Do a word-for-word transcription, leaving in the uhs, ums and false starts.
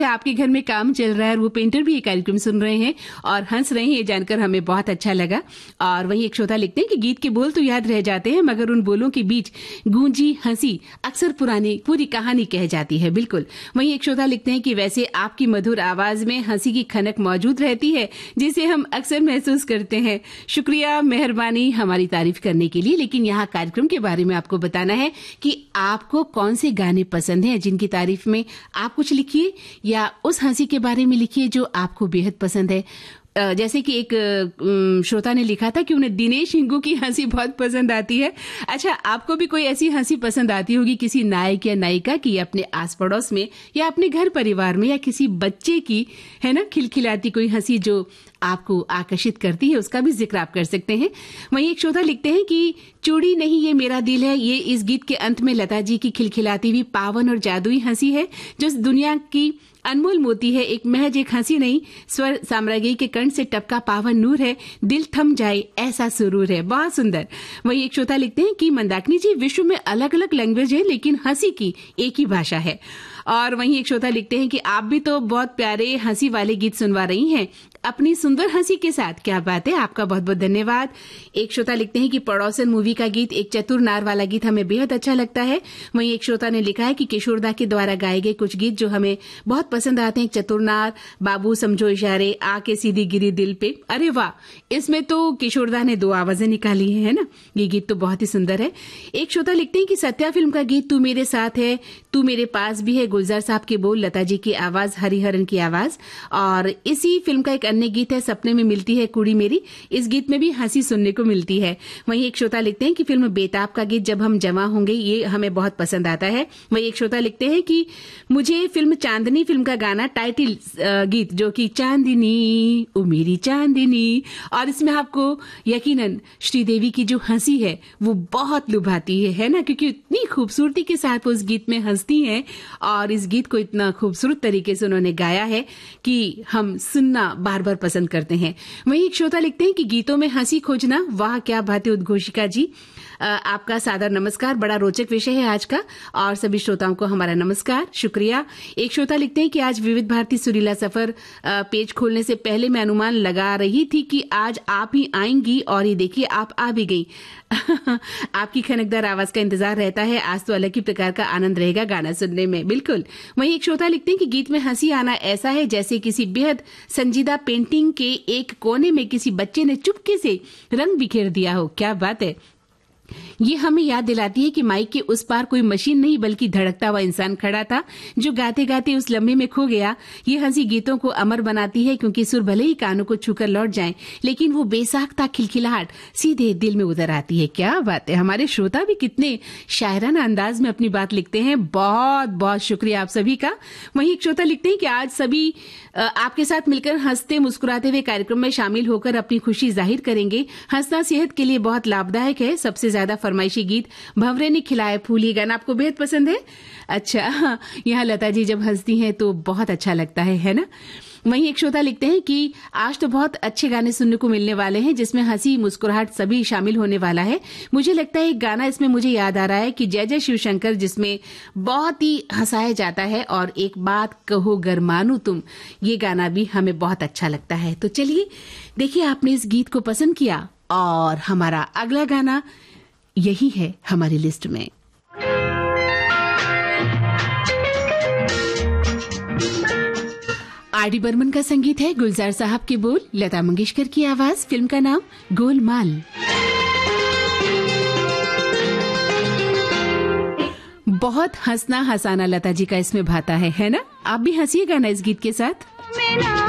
आपके घर में काम चल रहा है और वो पेंटर भी ये कार्यक्रम सुन रहे हैं और हंस रहे हैं, ये जानकर हमें बहुत अच्छा लगा। और वहीं एक श्रोता लिखते हैं कि गीत के बोल तो याद रह जाते हैं मगर उन बोलों के बीच गूंजी हंसी अक्सर पुरानी पूरी कहानी कह जाती है। बिल्कुल। वहीं एक श्रोता लिखते हैं कि वैसे आपकी मधुर आवाज में हंसी की खनक मौजूद रहती है जिसे हम अक्सर महसूस करते हैं। शुक्रिया, मेहरबानी हमारी तारीफ करने के लिए। लेकिन यहाँ कार्यक्रम के बारे में आपको बताना है कि आपको कौन से गाने पसंद हैं जिनकी तारीफ में आप कुछ लिखिए या उस हंसी के बारे में लिखिए जो आपको बेहद पसंद है। जैसे कि एक श्रोता ने लिखा था कि उन्हें दिनेश हिंगू की हंसी बहुत पसंद आती है। अच्छा, आपको भी कोई ऐसी हंसी पसंद आती होगी किसी नायक या नायिका की, अपने आस पड़ोस में या अपने घर परिवार में, या किसी बच्चे की, है ना, खिलखिलाती कोई हंसी जो आपको आकर्षित करती है, उसका भी जिक्र आप कर सकते हैं। वहीं एक श्रोता लिखते हैं कि चूड़ी नहीं ये मेरा दिल है, ये इस गीत के अंत में लता जी की खिलखिलाती हुई पावन और जादुई हंसी है जो इस दुनिया की अनमोल मोती है। एक महज एक हंसी नहीं, स्वर साम्राज्य के कण से टपका पावन नूर है, दिल थम जाए ऐसा सुरूर है। बहुत सुंदर। वही एक श्रोता लिखते हैं कि मंदाकिनी जी, विश्व में अलग अलग लैंग्वेज है लेकिन हंसी की एक ही भाषा है। और वहीं एक श्रोता लिखते हैं कि आप भी तो बहुत प्यारे हंसी वाले गीत सुनवा रही हैं अपनी सुंदर हंसी के साथ। क्या बात है, आपका बहुत बहुत धन्यवाद। एक श्रोता लिखते हैं कि पड़ोसन मूवी का गीत, एक चतुर नार वाला गीत हमें बेहद अच्छा लगता है। वहीं एक श्रोता ने लिखा है कि किशोरदा के द्वारा गाए गए कुछ गीत जो हमें बहुत पसंद आते हैं, चतुर नार, बाबू समझो इशारे, आके सीधी गिरी दिल पे। अरे वाह, इसमें तो किशोरदा ने दो आवाजें निकाली है, है ना। ये गीत तो बहुत ही सुंदर है। एक श्रोता लिखते हैं कि सत्या फिल्म का गीत तू मेरे साथ है, तू मेरे पास भी है, गुलजार साहब के बोल, लता जी की आवाज, हरिहरन की आवाज। और इसी फिल्म का एक अन्य गीत है सपने में मिलती है कुड़ी मेरी। इस गीत में भी हंसी सुनने को मिलती है। वहीं एक श्रोता लिखते हैं कि फिल्म बेताब का गीत जब हम जवां होंगे, ये हमें बहुत पसंद आता है। वहीं एक श्रोता लिखते हैं कि मुझे फिल्म चांदनी फिल्म का गाना टाइटल गीत जो कि चांदनी ओ मेरी चांदनी, और इसमें आपको यकीनन श्रीदेवी की जो हंसी है वो बहुत लुभाती है, है ना, क्योंकि इतनी खूबसूरती के साथ वो इस गीत में हंसती हैं और इस गीत को इतना खूबसूरत तरीके से उन्होंने गाया है कि हम सुनना बार बार पसंद करते हैं। वहीं एक श्रोता लिखते हैं कि गीतों में हंसी खोजना, वाह क्या बात है उद्घोषिका जी, आपका सादर नमस्कार। बड़ा रोचक विषय है आज का और सभी श्रोताओं को हमारा नमस्कार, शुक्रिया। एक श्रोता लिखते हैं कि आज विविध भारती सुरीला सफर पेज खोलने से पहले मैं अनुमान लगा रही थी कि आज आप ही आएंगी और ये देखिए आप आ भी गई। आपकी खनकदार आवाज का इंतजार रहता है। आज तो अलग ही प्रकार का आनंद रहेगा गाना सुनने में। बिल्कुल। वहीं एक श्रोता लिखते हैं कि गीत में हंसी आना ऐसा है जैसे किसी बेहद संजीदा पेंटिंग के एक कोने में किसी बच्चे ने चुपके से रंग बिखेर दिया हो। क्या बात है। ये हमें याद दिलाती है कि माइक के उस पार कोई मशीन नहीं बल्कि धड़कता हुआ इंसान खड़ा था जो गाते गाते उस लम्हे में खो गया। ये हंसी गीतों को अमर बनाती है क्योंकि सुर भले ही कानों को छूकर लौट जाएं, लेकिन वो बेसाख्ता खिलखिलाहट सीधे दिल में उतर आती है। क्या बात है। हमारे श्रोता भी कितने शायराना अंदाज में अपनी बात लिखते हैं। बहुत बहुत शुक्रिया आप सभी का। वहीं एक श्रोता लिखते हैं कि आज सभी आपके साथ मिलकर हंसते मुस्कुराते हुए कार्यक्रम में शामिल होकर अपनी खुशी जाहिर करेंगे। हंसना सेहत के लिए बहुत लाभदायक है। सबसे ज्यादा फरमाइशी गीत भंवरे ने खिलाए फूल, ये गाना आपको बेहद पसंद है। अच्छा, यहाँ लता जी जब हंसती हैं तो बहुत अच्छा लगता है, है ना। वहीं एक श्रोता लिखते हैं कि आज तो बहुत अच्छे गाने सुनने को मिलने वाले हैं जिसमें हंसी मुस्कुराहट सभी शामिल होने वाला है। मुझे लगता है एक गाना इसमें मुझे याद आ रहा है कि जय जय शिव शंकर, जिसमें बहुत ही हंसाया जाता है, और एक बात कहो गर मानू तुम, ये गाना भी हमें बहुत अच्छा लगता है। तो चलिए देखिए, आपने इस गीत को पसंद किया और हमारा अगला गाना यही है हमारी लिस्ट में। आर डी बर्मन का संगीत है, गुलजार साहब के बोल, लता मंगेशकर की आवाज, फिल्म का नाम गोलमाल। बहुत हंसना हंसाना लता जी का इसमें भाता है, है ना। आप भी हंसिएगा ना इस गीत के साथ।